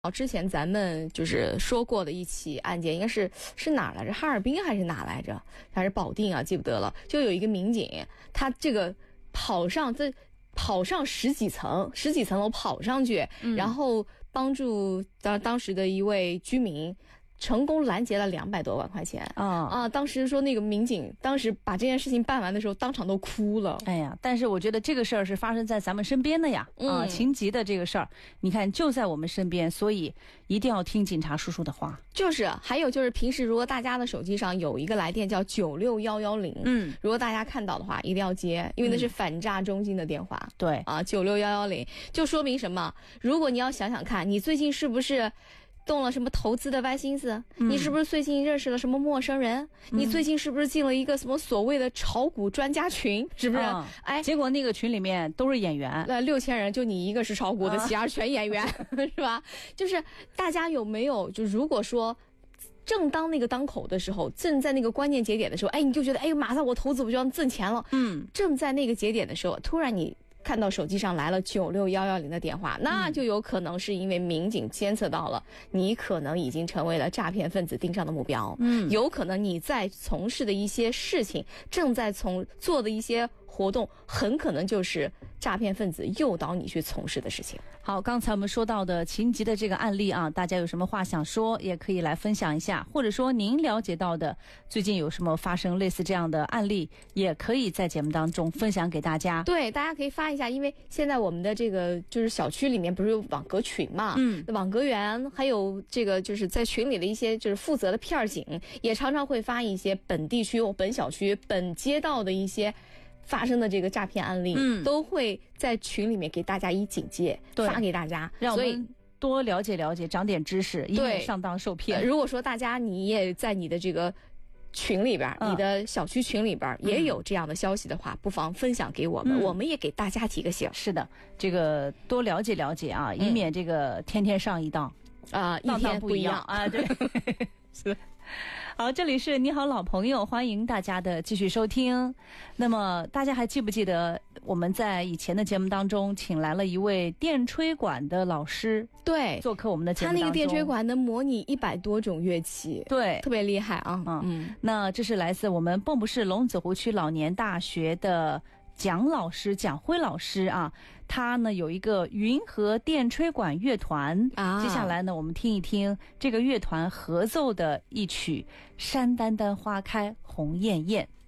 之前咱们就是说过的一起案件，应该是哪儿来着？哈尔滨还是哪来着？还是保定啊？记不得了。就有一个民警，他这个跑上十几层楼跑上去，然后帮助当时的一位居民。成功拦截了200多万块钱当时说那个民警当时把这件事情办完的时候，当场都哭了。 哎呀，但是我觉得这个事儿是发生在咱们身边的呀，情急的这个事儿，你看就在我们身边，所以一定要听警察叔叔的话。 还有就是平时如果大家的手机上有一个来电叫96110，如果大家看到的话，一定要接，因为那是反诈中心的电话。 对啊，96110就说明什么？如果你要想想看，你最近是不是动了什么投资的歪心思？你是不是最近认识了什么陌生人？你最近是不是进了一个什么所谓的炒股专家群？是不是？ 结果那个群里面都是演员 ，6000人就你一个是炒股的，其他全演员，是吧？就是大家有没有就如果说正当那个当口的时候，正在那个关键节点的时候，你就觉得马上我投资我就要挣钱了。正在那个节点的时候，突然你看到手机上来了96110的电话，那就有可能是因为民警监测到了你可能已经成为了诈骗分子盯上的目标。有可能你在从事的一些事情，正在做的一些活动，很可能就是诈骗分子诱导你去从事的事情。 好，刚才我们说到的情急的这个案例啊，大家有什么话想说，也可以来分享一下，或者说您了解到的最近有什么发生类似这样的案例，也可以在节目当中分享给大家。 对，大家可以发一下，因为现在我们的这个就是小区里面不是有网格群嘛，网格员还有这个就是在群里的一些就是负责的片警，也常常会发一些本地区、本小区、本街道的一些发生的这个诈骗案例，都会在群里面给大家以警戒，发给大家， 让我们多了解了解，长点知识，以免上当受骗。 如果说大家你也在你的这个群里边，你的小区群里边也有这样的消息的话，不妨分享给我们，我们也给大家提个醒。 是的，这个多了解了解啊，以免这个天天上一当一天不一样啊。对，是。好，这里是你好老朋友，欢迎大家的继续收听。那么大家还记不记得我们在以前的节目当中请来了一位电吹管的老师， 对， 做客我们的节目当中。 他那个电吹管能模拟100多种乐器， 对， 特别厉害啊。 那这是来自我们蚌埠市龙子湖区老年大学的蒋辉老师啊，他呢有一个云和电吹管乐团接下来呢我们听一听这个乐团合奏的一曲《山丹丹花开红艳艳》。